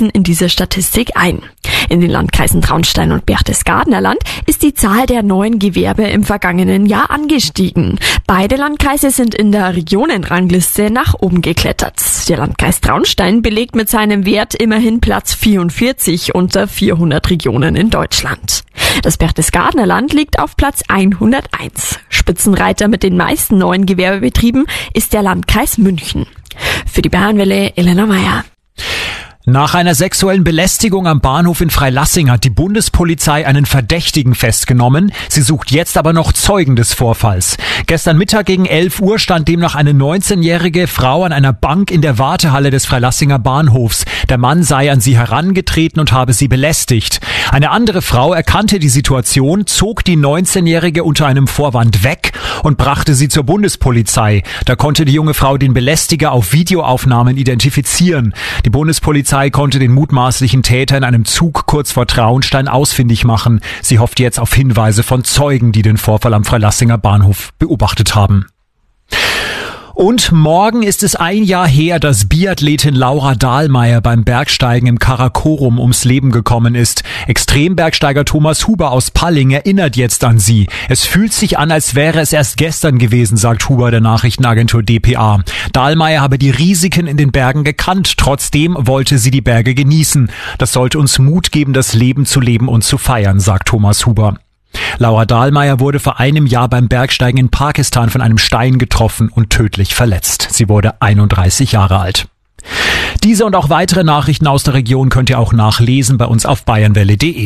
fließen in diese Statistik ein. In den Landkreisen Traunstein und Berchtesgadener Land ist die Zahl der neuen Gewerbe im vergangenen Jahr angestiegen. Beide Landkreise sind in der Regionenrangliste nach oben geklettert. Der Landkreis Traunstein belegt mit seinem Wert immerhin Platz 44 unter 400 Regionen in Deutschland. Das Berchtesgadener Land liegt auf Platz 101. Spitzenreiter mit den meisten neuen Gewerbebetrieben ist der Landkreis München. Für die Bayernwelle Elena Meyer. Nach einer sexuellen Belästigung am Bahnhof in Freilassing hat die Bundespolizei einen Verdächtigen festgenommen. Sie sucht jetzt aber noch Zeugen des Vorfalls. Gestern Mittag gegen 11 Uhr stand demnach eine 19-jährige Frau an einer Bank in der Wartehalle des Freilassinger Bahnhofs. Der Mann sei an sie herangetreten und habe sie belästigt. Eine andere Frau erkannte die Situation, zog die 19-jährige unter einem Vorwand weg und brachte sie zur Bundespolizei. Da konnte die junge Frau den Belästiger auf Videoaufnahmen identifizieren. Die Bundespolizei konnte den mutmaßlichen Täter in einem Zug kurz vor Traunstein ausfindig machen. Sie hofft jetzt auf Hinweise von Zeugen, die den Vorfall am Freilassinger Bahnhof beobachtet haben. Und morgen ist es ein Jahr her, dass Biathletin Laura Dahlmeier beim Bergsteigen im Karakorum ums Leben gekommen ist. Extrembergsteiger Thomas Huber aus Palling erinnert jetzt an sie. Es fühlt sich an, als wäre es erst gestern gewesen, sagt Huber der Nachrichtenagentur dpa. Dahlmeier habe die Risiken in den Bergen gekannt. Trotzdem wollte sie die Berge genießen. Das sollte uns Mut geben, das Leben zu leben und zu feiern, sagt Thomas Huber. Laura Dahlmeier wurde vor einem Jahr beim Bergsteigen in Pakistan von einem Stein getroffen und tödlich verletzt. Sie wurde 31 Jahre alt. Diese und auch weitere Nachrichten aus der Region könnt ihr auch nachlesen bei uns auf bayernwelle.de.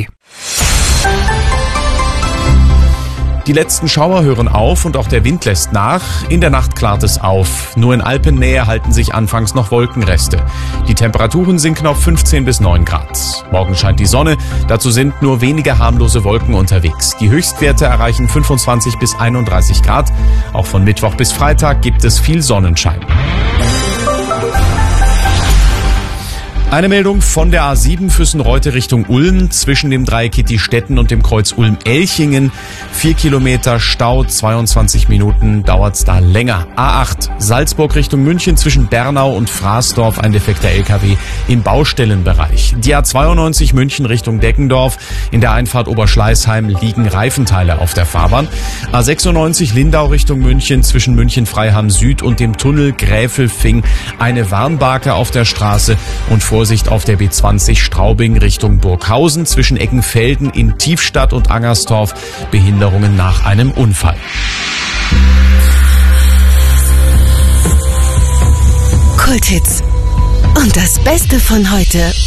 Die letzten Schauer hören auf und auch der Wind lässt nach. In der Nacht klart es auf. Nur in Alpennähe halten sich anfangs noch Wolkenreste. Die Temperaturen sinken auf 15 bis 9 Grad. Morgen scheint die Sonne. Dazu sind nur wenige harmlose Wolken unterwegs. Die Höchstwerte erreichen 25 bis 31 Grad. Auch von Mittwoch bis Freitag gibt es viel Sonnenschein. Eine Meldung von der A7 Füssen-Reute Richtung Ulm zwischen dem Dreieck Kittistetten und dem Kreuz Ulm-Elchingen. 4 Kilometer Stau, 22 Minuten dauert's da länger. A8 Salzburg Richtung München zwischen Bernau und Fraßdorf ein defekter LKW im Baustellenbereich. Die A92 München Richtung Deggendorf. In der Einfahrt Oberschleißheim liegen Reifenteile auf der Fahrbahn. A96 Lindau Richtung München zwischen München-Freiham Süd und dem Tunnel Gräfelfing eine Warnbarke auf der Straße und Vorsicht auf der B20 Straubing Richtung Burghausen zwischen Eckenfelden in Tiefstadt und Angersdorf. Behinderungen nach einem Unfall. Kulthits. Und das Beste von heute